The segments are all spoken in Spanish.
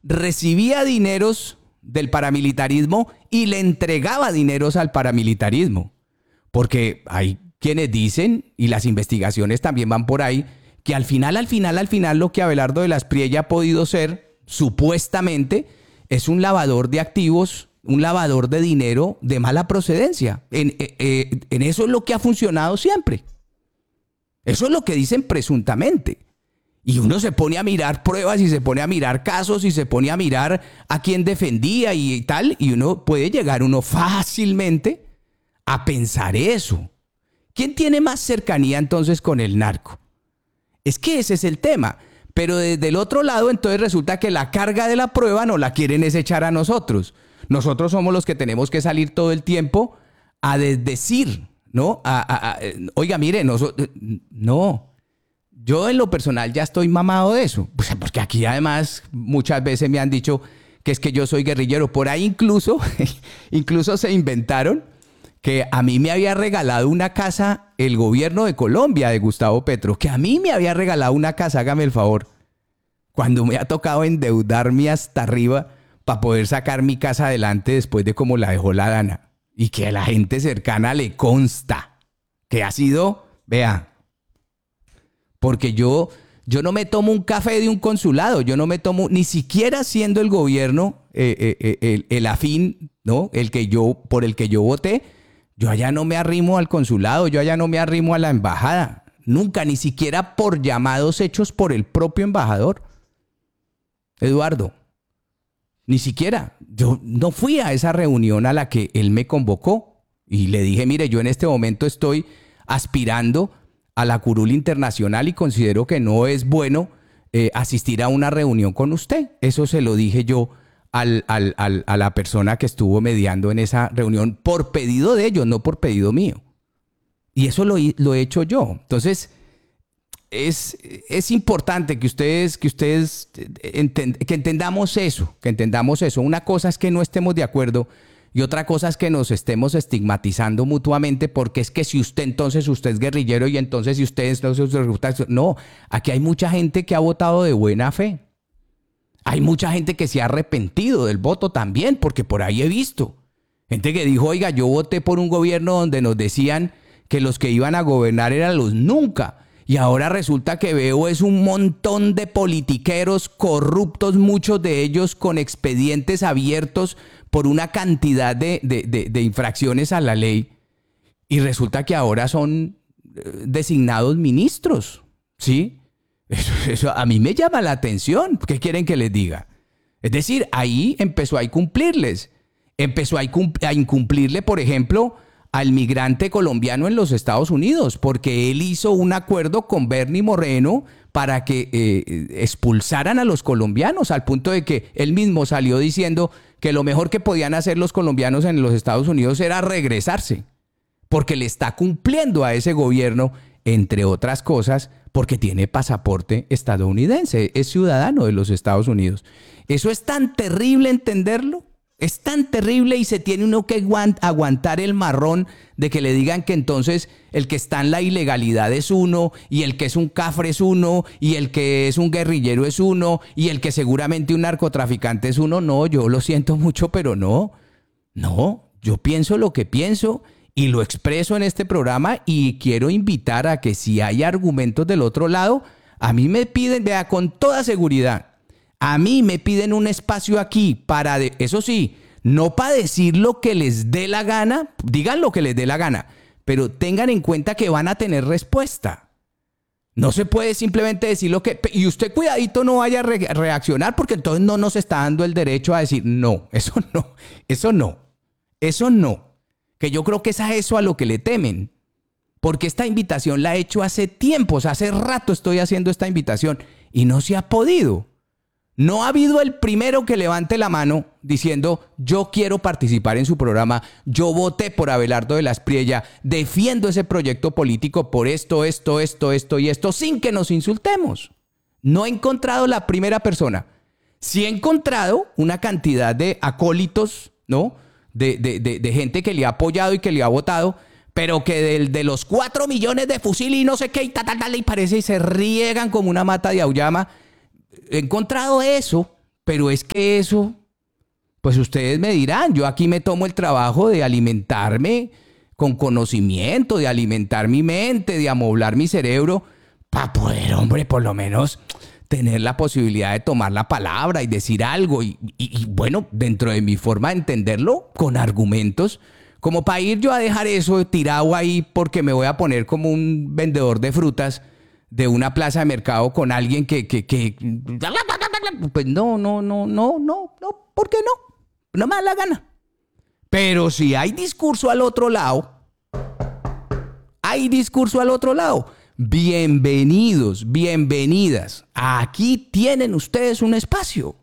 recibía dineros del paramilitarismo y le entregaba dineros al paramilitarismo. Porque hay quienes dicen, y las investigaciones también van por ahí, que al final, lo que Abelardo de la Espriella ha podido ser, supuestamente, es un lavador de activos, un lavador de dinero de mala procedencia. En eso es lo que ha funcionado siempre. Eso es lo que dicen presuntamente. Y uno se pone a mirar pruebas y se pone a mirar casos y se pone a mirar a quién defendía y tal, y uno puede llegar fácilmente a pensar eso. ¿Quién tiene más cercanía entonces con el narco? Es que ese es el tema. Pero desde el otro lado, entonces resulta que la carga de la prueba no la quieren es echar a nosotros. Nosotros somos los que tenemos que salir todo el tiempo a desdecir, ¿no? Oiga, mire, no. Yo en lo personal ya estoy mamado de eso. Pues porque aquí además muchas veces me han dicho que es que yo soy guerrillero. Por ahí incluso se inventaron que a mí me había regalado una casa el gobierno de Colombia, de Gustavo Petro, que a mí me había regalado una casa, hágame el favor, cuando me ha tocado endeudarme hasta arriba para poder sacar mi casa adelante después de cómo la dejó la Dana. Y que a la gente cercana le consta que ha sido, vea, porque yo no me tomo un café de un consulado, yo no me tomo, ni siquiera siendo el gobierno el afín, ¿no? Por el que yo voté, yo allá no me arrimo al consulado, yo allá no me arrimo a la embajada. Nunca, ni siquiera por llamados hechos por el propio embajador. Eduardo, ni siquiera. Yo no fui a esa reunión a la que él me convocó y le dije, mire, yo en este momento estoy aspirando a la curul internacional y considero que no es bueno asistir a una reunión con usted. Eso se lo dije yo a la persona que estuvo mediando en esa reunión por pedido de ellos, no por pedido mío. Y eso lo he hecho yo. Entonces, es importante que entendamos eso, Una cosa es que no estemos de acuerdo y otra cosa es que nos estemos estigmatizando mutuamente porque es que si usted es guerrillero y entonces si usted no, aquí hay mucha gente que ha votado de buena fe. Hay mucha gente que se ha arrepentido del voto también, porque por ahí he visto gente que dijo, oiga, yo voté por un gobierno donde nos decían que los que iban a gobernar eran los nunca. Y ahora resulta que veo es un montón de politiqueros corruptos, muchos de ellos con expedientes abiertos por una cantidad de infracciones a la ley. Y resulta que ahora son designados ministros, ¿sí? Eso a mí me llama la atención. ¿Qué quieren que les diga? Es decir, ahí empezó a incumplirles. Empezó a incumplirle, por ejemplo, al migrante colombiano en los Estados Unidos, porque él hizo un acuerdo con Bernie Moreno para que expulsaran a los colombianos, al punto de que él mismo salió diciendo que lo mejor que podían hacer los colombianos en los Estados Unidos era regresarse, porque le está cumpliendo a ese gobierno, entre otras cosas, porque tiene pasaporte estadounidense, es ciudadano de los Estados Unidos. Eso es tan terrible entenderlo. Es tan terrible y se tiene uno que aguantar el marrón de que le digan que entonces el que está en la ilegalidad es uno y el que es un cafre es uno y el que es un guerrillero es uno y el que seguramente un narcotraficante es uno. No, yo lo siento mucho, pero no, yo pienso lo que pienso y lo expreso en este programa y quiero invitar a que si hay argumentos del otro lado, a mí me piden, vea, con toda seguridad, a mí me piden un espacio aquí para, eso sí, no para decir lo que les dé la gana, digan lo que les dé la gana, pero tengan en cuenta que van a tener respuesta. No se puede simplemente decir lo que... Y usted cuidadito no vaya a reaccionar porque entonces no nos está dando el derecho a decir no, eso no. Que yo creo que es a eso a lo que le temen. Porque esta invitación la he hecho hace tiempos, hace rato estoy haciendo esta invitación y no se ha podido. No ha habido el primero que levante la mano diciendo yo quiero participar en su programa, yo voté por Abelardo de la Espriella, defiendo ese proyecto político por esto y esto, sin que nos insultemos. No he encontrado la primera persona. Sí he encontrado una cantidad de acólitos, ¿no? De gente que le ha apoyado y que le ha votado, pero que de los 4 millones de fusil y no sé qué, y y parece y se riegan como una mata de auyama. He encontrado eso, Pero es que eso, pues ustedes me dirán, yo aquí me tomo el trabajo de alimentarme con conocimiento, de alimentar mi mente, de amoblar mi cerebro, para poder, hombre, por lo menos tener la posibilidad de tomar la palabra y decir algo. Y bueno, dentro de mi forma de entenderlo, con argumentos, como para ir yo a dejar eso tirado ahí porque me voy a poner como un vendedor de frutas de una plaza de mercado con alguien que pues no, ¿por qué no? No me da la gana. Pero si hay discurso al otro lado, bienvenidos, bienvenidas. Aquí tienen ustedes un espacio.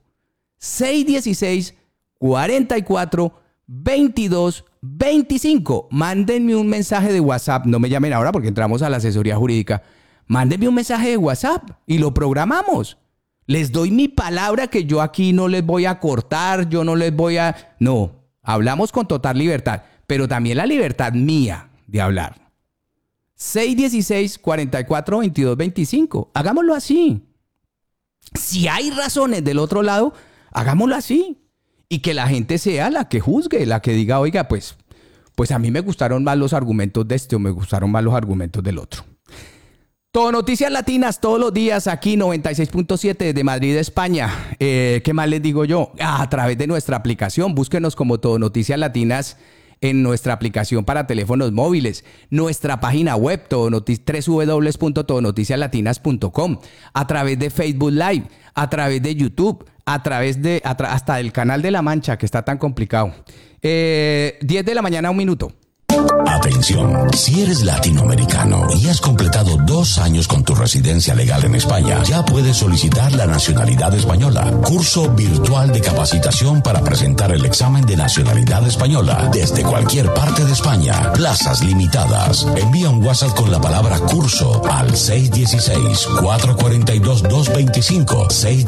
616-44-22-25. Mándenme un mensaje de WhatsApp. No me llamen ahora porque entramos a la asesoría jurídica. Mándenme un mensaje de WhatsApp y lo programamos. Les doy mi palabra que yo aquí no les voy a cortar, yo no les voy a... No, hablamos con total libertad, pero también la libertad mía de hablar. 616-44-22-25. Hagámoslo así. Si hay razones del otro lado, hagámoslo así. Y que la gente sea la que juzgue, la que diga, oiga, pues a mí me gustaron más los argumentos de este o me gustaron más los argumentos del otro. Todo Noticias Latinas todos los días aquí 96.7 desde Madrid, España. ¿Qué más les digo yo? A través de nuestra aplicación, búsquenos como Todo Noticias Latinas en nuestra aplicación para teléfonos móviles, nuestra página web www.todonoticiaslatinas.com, a través de Facebook Live, a través de YouTube, a través de hasta del canal de La Mancha que está tan complicado. 10 de la mañana, 1 minuto. Atención, si eres latinoamericano y has completado 2 años con tu residencia legal en España, ya puedes solicitar la nacionalidad española. Curso virtual de capacitación para presentar el examen de nacionalidad española desde cualquier parte de España. Plazas limitadas. Envía un WhatsApp con la palabra curso al 616-442-225.